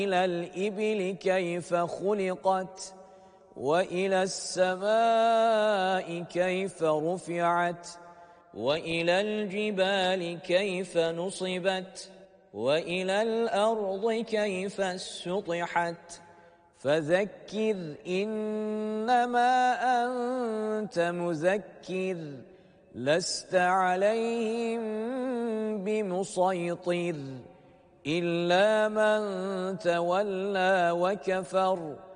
إلى الإبل كيف خلقت وإلى السماء كيف رفعت وإلى الجبال كيف نصبت وإلى الأرض كيف سطحت فذكر إنما أنت مذكر لست عليهم بمسيطر إلا من تولى وكفر